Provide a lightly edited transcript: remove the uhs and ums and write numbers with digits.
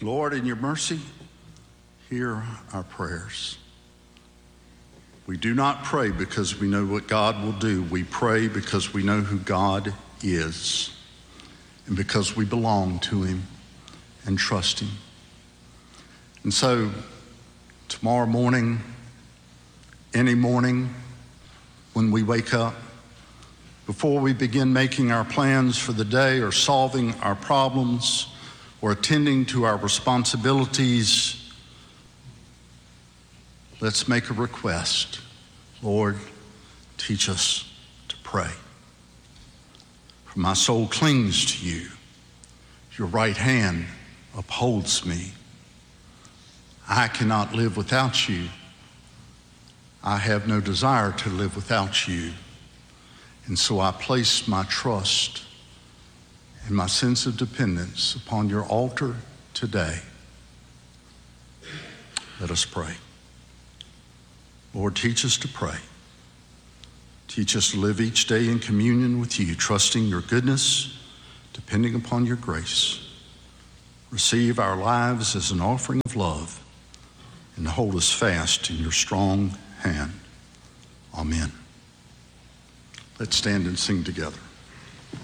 Lord, in your mercy, hear our prayers. We do not pray because we know what God will do. We pray because we know who God is and because we belong to him and trust him. And so tomorrow morning, any morning when we wake up, before we begin making our plans for the day or solving our problems or attending to our responsibilities, let's make a request. Lord, teach us to pray. For my soul clings to you. Your right hand upholds me. I cannot live without you. I have no desire to live without you. And so I place my trust and my sense of dependence upon your altar today. Let us pray. Lord, teach us to pray. Teach us to live each day in communion with you, trusting your goodness, depending upon your grace. Receive our lives as an offering of love and hold us fast in your strong hand. Amen. Let's stand and sing together.